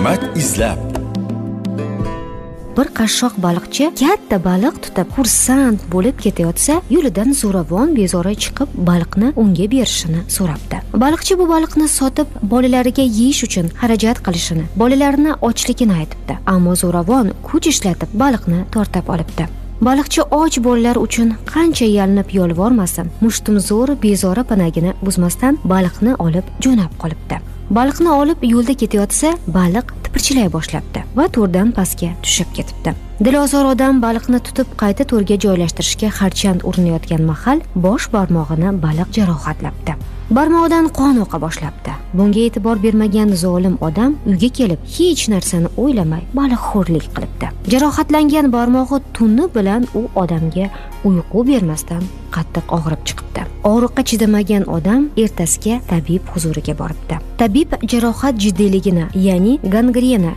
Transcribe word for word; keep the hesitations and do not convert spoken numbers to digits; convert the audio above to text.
hikmat izlab. Bir qashshoq baliqchi katta baliq tutib xursand bo'lib ketayotsa, yo'lidan zo'ravon bezori chiqib baliqni unga berishini so'rabdi. Baliqchi bu baliqni sotib bolalariga yeyish uchun xarajat qilishini, bolalarini ochligini aytibdi. Ammo zo'ravon kuch ishlatib baliqni tortib olibdi. Baliqchi och bolalar uchun qancha yalinib yolvormasin, mushtumzo'r bezori panagini buzmasdan baliqni olib jo'nab qolibdi. Baliqni olib yo'lda ketayotsa, baliq tipirchilay boshlabdi va to'rdan pastga tushib ketibdi. Dilozor odam baliqni tutib qayta to'rga joylashtirishga harchand urinayotgan mahal bosh barmog'ini baliq jarohatlabdi. Barmog'idan qon oqa boshlabdi. Bunga e'tibor bermagan zolim odam uyga kelib hech narsani o'ylamay baliqxo'rlik qilibdi. Jarohatlangan barmog'i tuni bilan u odamga uyqu bermasdan qattiq og'rib chiqibdi. Og'riqqa chidamagan odam ertasiga tabib huzuriga boribdi. Tabib jarohat jiddiyligini, ya'ni gangrena